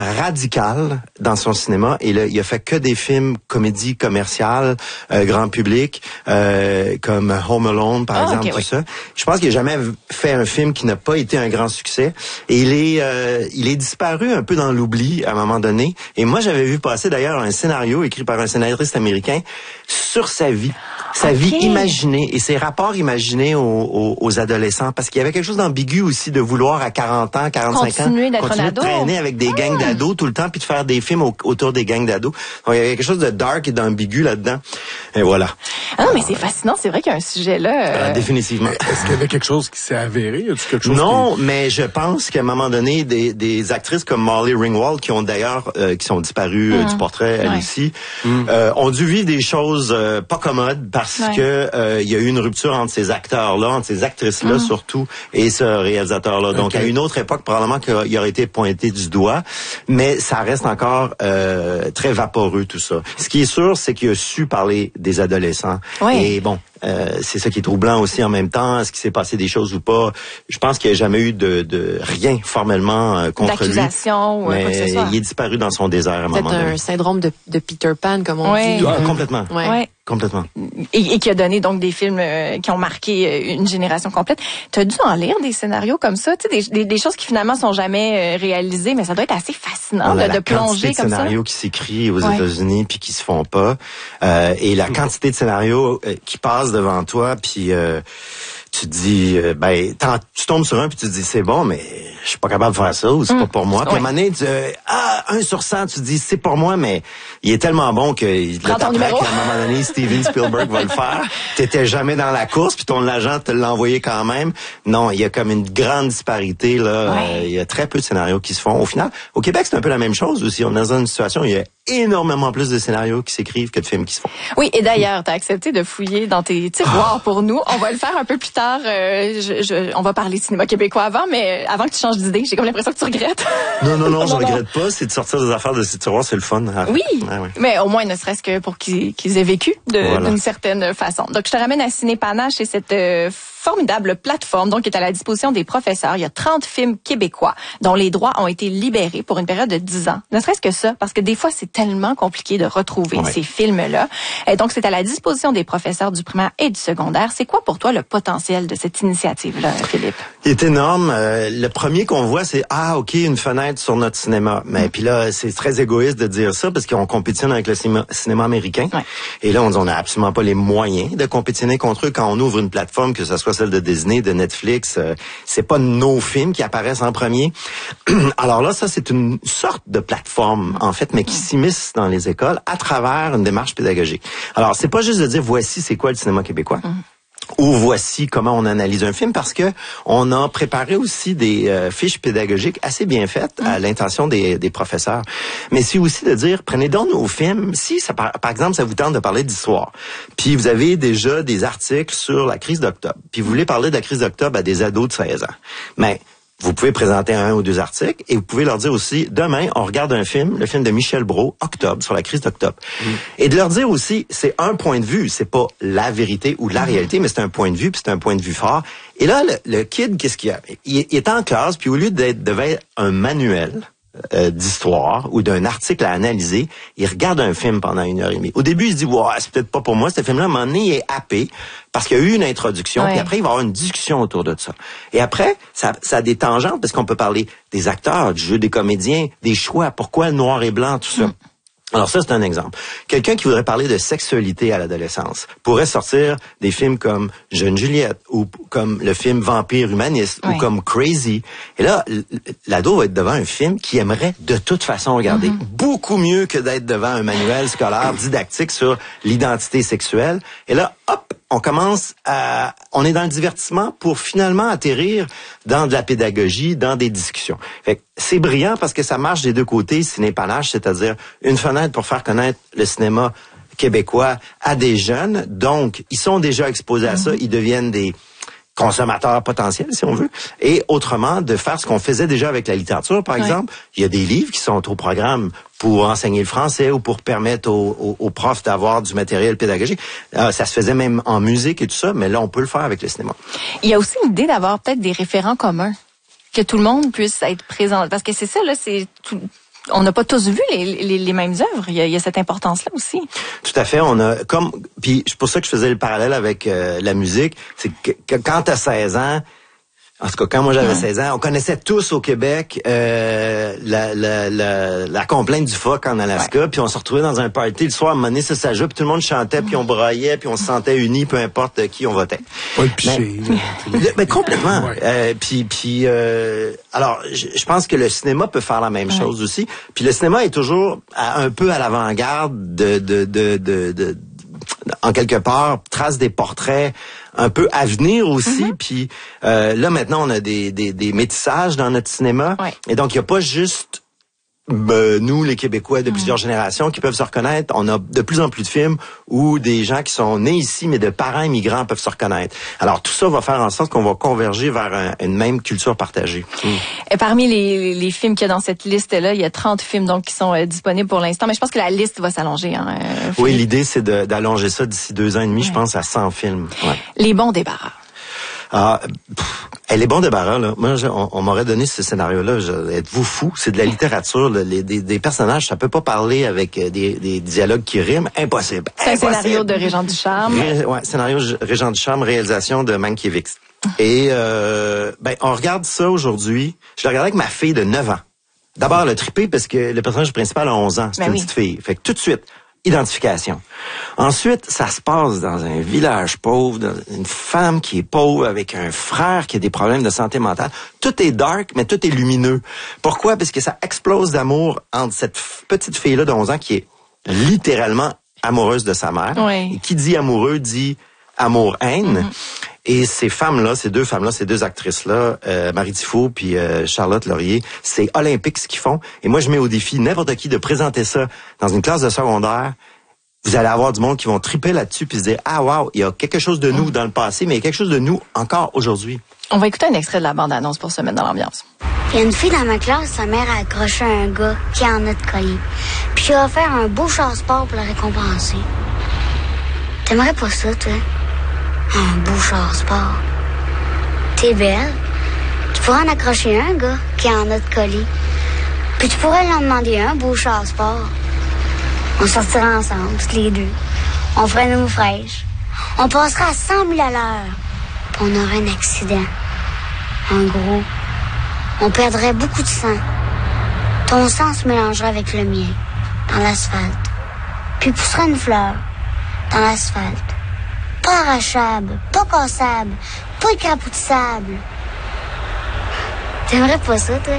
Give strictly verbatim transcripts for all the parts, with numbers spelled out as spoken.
radical dans son cinéma et là, il a fait que des films comédies commerciales, euh, grand public, euh, comme Home Alone par ah, exemple, okay, tout oui. ça. Je pense qu'il n'a jamais fait un film qui n'a pas été un grand succès et il est euh, il est disparu un peu dans l'oubli à un moment donné. Et moi, j'avais vu passer d'ailleurs un scénario écrit par un scénariste américain sur sa vie, sa okay. vie imaginée et ses rapports imaginés aux, aux, aux adolescents, parce qu'il y avait quelque chose d'ambigu aussi de vouloir à quarante ans, quarante-cinq continuer ans, d'être continuer un de ado. traîner avec des gangs ah. d'ados tout le temps, puis de faire des films au, autour des gangs d'ados. Donc, il y avait quelque chose de dark et d'ambigu là-dedans. Et voilà. Ah non, mais c'est fascinant. C'est vrai qu'il y a un sujet là. Euh... Euh, définitivement. Est-ce qu'il y avait quelque chose qui s'est avéré? Y a-t-il quelque chose non, qui... mais je pense qu'à un moment donné, des, des actrices comme Molly Ringwald, qui ont d'ailleurs, euh, qui sont disparues mmh. euh, du portrait à ouais. Lucie, mmh. euh, ont dû vivre des choses euh, pas commodes parce ouais. que euh, il y a eu une rupture entre ces acteurs-là, entre ces actrices-là mmh. surtout, et ce réalisateur-là. Donc, okay. à une autre époque, probablement qu'il aurait été pointé du doigt, mais ça reste encore euh, très vaporeux, tout ça. Ce qui est sûr, c'est qu'il a su parler des adolescents. Oui. Et bon, Euh, c'est ça qui est troublant aussi en même temps. Est-ce qu'il s'est passé des choses ou pas? Je pense qu'il n'y a jamais eu de, de rien formellement euh, contre lui. D'accusation ou quoi que ce soit. Il est disparu dans son désert à un moment donné. C'est un syndrome de, de Peter Pan, comme on ouais. dit. Ah, complètement. Ouais. ouais. Complètement. Et, et qui a donné donc des films euh, qui ont marqué une génération complète. Tu as dû en lire des scénarios comme ça, tu sais, des, des, des choses qui finalement sont jamais euh, réalisées, mais ça doit être assez fascinant de, de plonger comme ça. La quantité de scénarios qui s'écrivent aux ouais. États-Unis puis qui se font pas, euh, et la quantité de scénarios euh, qui passent devant toi, puis euh, tu te dis, euh, ben, tu tombes sur un puis tu te dis c'est bon, mais je suis pas capable de faire ça ou c'est mmh. pas pour moi. Puis ouais. à un moment donné, tu, euh, ah, un sur cent, tu te dis c'est pour moi, mais il est tellement bon que là, t'apprends qu'à un moment donné, Steven Spielberg va le faire. T'étais jamais dans la course puis ton agent te l'a envoyé quand même. Non, il y a comme une grande disparité là. Ouais. Euh, il y a très peu de scénarios qui se font. Au final, au Québec, c'est un peu la même chose aussi. On est dans une situation où il y a énormément plus de scénarios qui s'écrivent que de films qui se font. Oui, et d'ailleurs, tu as accepté de fouiller dans tes tiroirs oh. pour nous. On va le faire un peu plus tard. Euh, je, je, on va parler cinéma québécois avant, mais avant que tu changes d'idée, j'ai comme l'impression que tu regrettes. Non, non, non, je regrette pas. C'est de sortir des affaires de ces tiroirs, c'est le fun. Ah, oui, ah, ouais. mais au moins, ne serait-ce que pour qu'ils, qu'ils aient vécu de, voilà. d'une certaine façon. Donc, je te ramène à Ciné Panache et cette euh, formidable plateforme donc qui est à la disposition des professeurs. Il y a trente films québécois dont les droits ont été libérés pour une période de dix ans. Ne serait-ce que ça, parce que des fois, c'est tellement compliqué de retrouver ouais. ces films-là. Et donc, c'est à la disposition des professeurs du primaire et du secondaire. C'est quoi pour toi le potentiel de cette initiative-là, Philippe? Il est énorme. Euh, le premier qu'on voit, c'est « Ah, OK, une fenêtre sur notre cinéma ». Mais puis là, c'est très égoïste de dire ça parce qu'on compétitionne avec le cinéma, cinéma américain. Ouais. Et là, on n'a absolument pas les moyens de compétitionner contre eux quand on ouvre une plateforme, que ce soit celle de Disney, de Netflix. Euh, c'est pas nos films qui apparaissent en premier. Alors là, ça, c'est une sorte de plateforme, en fait, mais qui s'immisce dans les écoles à travers une démarche pédagogique. Alors, c'est pas juste de dire « Voici c'est quoi le cinéma québécois mm. ». Ou voici comment on analyse un film, parce que on a préparé aussi des euh, fiches pédagogiques assez bien faites à l'intention des, des professeurs. Mais c'est aussi de dire, prenez donc nos films, si ça, par, par exemple ça vous tente de parler d'histoire, puis vous avez déjà des articles sur la crise d'octobre, puis vous voulez parler de la crise d'octobre à des ados de seize ans, mais vous pouvez présenter un ou deux articles et vous pouvez leur dire aussi, demain, on regarde un film, le film de Michel Brault, Octobre, sur la crise d'octobre. Mmh. Et de leur dire aussi, c'est un point de vue, c'est pas la vérité ou la mmh. réalité, mais c'est un point de vue, puis c'est un point de vue fort. Et là, le, le kid, qu'est-ce qu'il y a? Il, il est en classe, puis au lieu d'être devant un manuel euh, d'histoire ou d'un article à analyser, il regarde un film pendant une heure et demie. Au début, il se dit, ouais, c'est peut-être pas pour moi, ce film-là, à un moment donné, il est happé, parce qu'il y a eu une introduction, ouais. puis après, il va y avoir une discussion autour de ça. Et après, ça, ça a des tangentes, parce qu'on peut parler des acteurs, du jeu des comédiens, des choix, pourquoi le noir et blanc, tout ça. Mm. Alors ça, c'est un exemple. Quelqu'un qui voudrait parler de sexualité à l'adolescence pourrait sortir des films comme Jeune Juliette ou comme le film Vampire humaniste ouais. ou comme Crazy. Et là, l'ado va être devant un film qu'il aimerait de toute façon regarder. Mm-hmm. Beaucoup mieux que d'être devant un manuel scolaire didactique sur l'identité sexuelle. Et là, hop, on commence à... On est dans le divertissement pour finalement atterrir dans de la pédagogie, dans des discussions. Fait que c'est brillant parce que ça marche des deux côtés, Ciné Panache, c'est-à-dire une fenêtre pour faire connaître le cinéma québécois à des jeunes. Donc, ils sont déjà exposés à ça, ils deviennent des consommateurs potentiels, si on veut, et autrement, de faire ce qu'on faisait déjà avec la littérature, par ouais. exemple. Il y a des livres qui sont au programme pour enseigner le français ou pour permettre aux, aux, aux profs d'avoir du matériel pédagogique. Euh, ça se faisait même en musique et tout ça, mais là, on peut le faire avec le cinéma. Il y a aussi l'idée d'avoir peut-être des référents communs, que tout le monde puisse être présent. Parce que c'est ça, là, c'est tout... on n'a pas tous vu les, les, les mêmes œuvres. Il y, a, il y a cette importance-là aussi. Tout à fait. On a comme puis c'est pour ça que je faisais le parallèle avec euh, la musique. C'est que, que quand t'as seize ans, en tout cas quand moi j'avais ouais. seize ans, on connaissait tous au Québec euh, la, la, la, la complainte du phoque en Alaska. Ouais. Puis on se retrouvait dans un party le soir, à un moment donné, ça, ça joue, puis tout le monde chantait, puis on braillait, puis on se sentait unis, peu importe qui on votait. Oui, puis mais, mais complètement. Ouais. Euh, puis puis euh, alors je pense que le cinéma peut faire la même ouais. chose aussi. Puis le cinéma est toujours à, un peu à l'avant-garde de de de de, de en quelque part, trace des portraits un peu à venir aussi. Mm-hmm. Puis euh, là, maintenant, on a des, des, des métissages dans notre cinéma. Ouais. Et donc, il n'y a pas juste ben, nous, les Québécois de mm-hmm. plusieurs générations, qui peuvent se reconnaître. On a de plus en plus de films où des gens qui sont nés ici, mais de parents immigrants, peuvent se reconnaître. Alors, tout ça va faire en sorte qu'on va converger vers un, une même culture partagée. Mm. Et parmi les, les films qu'il y a dans cette liste-là, il y a trente films donc qui sont euh, disponibles pour l'instant, mais je pense que la liste va s'allonger. Hein, euh, oui, l'idée, c'est de, d'allonger ça d'ici deux ans et demi, ouais. je pense, à cent films. Ouais. Les bons débarras. Ah, pff, elle est bon débarras, là. Moi, je, on, on m'aurait donné ce scénario-là. Je, êtes-vous fou? C'est de la littérature. Là. Les, des, des personnages, ça peut pas parler avec des, des dialogues qui riment. Impossible. C'est Impossible. un scénario de Régent Ducharme. Ré, ouais, scénario Régent Ducharme, réalisation de Mankiewicz. Et, euh, ben, on regarde ça aujourd'hui. Je le regardais avec ma fille de neuf ans. D'abord, le trippé, parce que le personnage principal a onze ans. C'est ben une oui. petite fille. Fait que tout de suite, identification. Ensuite, ça se passe dans un village pauvre, dans une femme qui est pauvre avec un frère qui a des problèmes de santé mentale. Tout est dark, mais tout est lumineux. Pourquoi? Parce que ça explose d'amour entre cette petite fille-là de onze ans qui est littéralement amoureuse de sa mère. Oui. Et qui dit amoureux dit amour-haine. Mm-hmm. Et ces femmes-là, ces deux femmes-là, ces deux actrices-là, euh, Marie Tifo puis euh, Charlotte Laurier, c'est olympique ce qu'ils font. Et moi, je mets au défi n'importe qui de présenter ça dans une classe de secondaire. Vous allez avoir du monde qui vont triper là-dessus puis se dire « Ah, wow, il y a quelque chose de nous dans le passé, mais il y a quelque chose de nous encore aujourd'hui. » On va écouter un extrait de la bande-annonce pour se mettre dans l'ambiance. Il y a une fille dans ma classe, sa mère a accroché un gars qui en a de colis. Puis il a offert un beau char-sport pour le récompenser. T'aimerais pas ça, toi? Un beau char-sport. T'es belle. Tu pourrais en accrocher un, gars, qui en a de colis. Puis tu pourrais lui en demander un beau char-sport. On sortira ensemble, toutes les deux. On ferait une eau fraîche. On passera à cent mille à l'heure. Puis on aurait un accident. En gros, on perdrait beaucoup de sang. Ton sang se mélangerait avec le mien, dans l'asphalte. Puis poussera une fleur, dans l'asphalte. Pas arrachable, pas cassable, pas écrapoussable. T'aimerais pas ça, toi?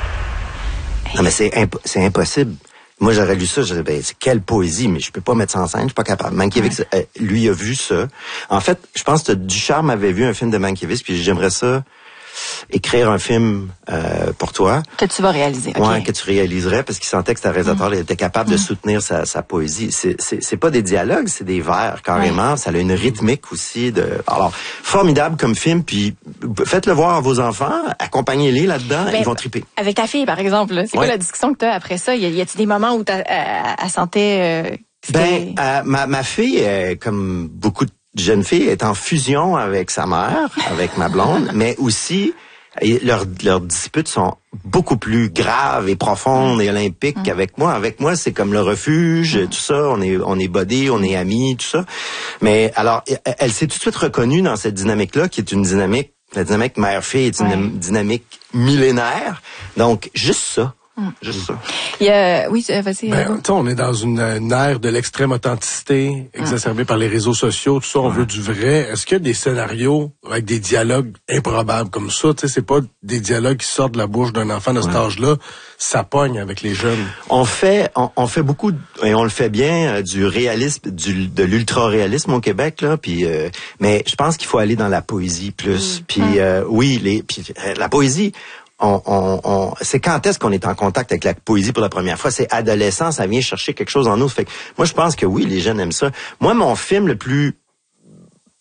Non, mais c'est, imp- c'est impossible. Moi, j'aurais lu ça, je dirais, ben, c'est quelle poésie, mais je peux pas mettre ça en scène, je suis pas capable. Mankiewicz, ouais. euh, lui, a vu ça. En fait, je pense que Ducharme avait vu un film de Mankiewicz, puis j'aimerais ça écrire un film euh, pour toi. Que tu vas réaliser. Okay. Ouais, que tu réaliserais, parce qu'il sentait que ta réalisateur mmh. était capable mmh. de soutenir sa, sa poésie. C'est, c'est, c'est pas des dialogues, c'est des vers, carrément. Ouais. Ça a une rythmique aussi. de. Alors, formidable comme film, puis faites-le voir à vos enfants, accompagnez-les là-dedans, ben, ils vont triper. Avec ta fille, par exemple, là, c'est ouais. quoi la discussion que tu as après ça? Y, a, y a-t-il des moments où elle, elle sentait... Euh, ben, euh, ma, ma fille, euh, comme beaucoup de jeune fille est en fusion avec sa mère, avec ma blonde, mais aussi leurs leurs disputes sont beaucoup plus graves et profondes et olympiques mmh. qu'avec moi. Avec moi, c'est comme le refuge, mmh. tout ça, on est on est buddies, on est amis, tout ça. Mais alors, elle, elle s'est tout de suite reconnue dans cette dynamique-là, qui est une dynamique, la dynamique mère-fille est une ouais. dynamique millénaire. Donc, juste ça. Juste ça. Il y a, oui, vas-y. Ben, on est dans une, une ère de l'extrême authenticité exacerbée ah. par les réseaux sociaux, tout ça, on ouais. veut du vrai. Est-ce qu'il y a des scénarios avec des dialogues improbables comme ça? Tu sais, c'est pas des dialogues qui sortent de la bouche d'un enfant de cet ouais. âge-là. Ça pogne avec les jeunes. On fait, on, on fait beaucoup, et on le fait bien, euh, du réalisme, du, de l'ultra-réalisme au Québec, là. Puis, euh, mais je pense qu'il faut aller dans la poésie plus. Mmh. Puis, euh, oui, les, puis euh, la poésie. On, on, on, c'est quand est-ce qu'on est en contact avec la poésie pour la première fois? C'est adolescent, ça vient chercher quelque chose en nous. Fait que moi, je pense que oui, les jeunes aiment ça. Moi, mon film le plus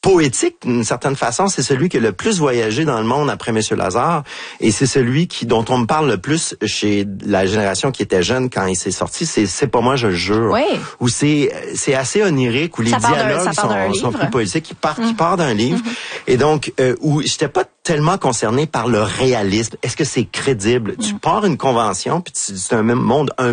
poétique d'une certaine façon, c'est celui qui a le plus voyagé dans le monde après Monsieur Lazare, et c'est celui qui dont on me parle le plus chez la génération qui était jeune quand il s'est sorti. C'est c'est pas moi, je le jure. Oui. Où c'est c'est assez onirique, où les dialogues sont, sont plus poétiques, qui part qui mmh. part d'un livre, mmh. et donc euh, où j'étais pas tellement concerné par le réalisme. Est-ce que c'est crédible? Mmh. Tu pars une convention, puis c'est un même monde un